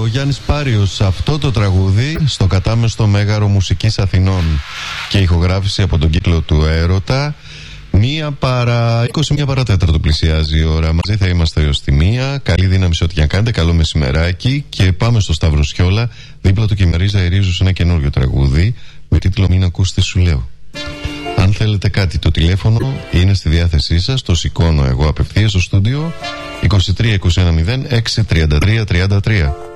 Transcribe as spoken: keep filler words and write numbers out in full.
Γιάννης Πάριος αυτό το τραγούδι στο κατάμεστο Μέγαρο Μουσικής Αθηνών και ηχογράφηση από τον κύκλο του Έρωτα. Μία παρά είκοσι, μία παρά τέταρτο πλησιάζει η ώρα. Μαζί θα είμαστε έως τη μία. Καλή δύναμη σε ό,τι και αν κάνετε. Καλό μεσημεράκι. Και πάμε στο Σταυροσιόλα. Δίπλα του και η Μαρίζα Ερίζου σε ένα καινούριο τραγούδι με τίτλο «Μην ακούς τι σου λέω». Αν θέλετε κάτι, το τηλέφωνο είναι στη διάθεσή σας. Το σηκώνω εγώ απευθείας στο στούντιο. είκοσι τρία είκοσι ένα μηδέν έξι τριάντα τρία τριάντα τρία.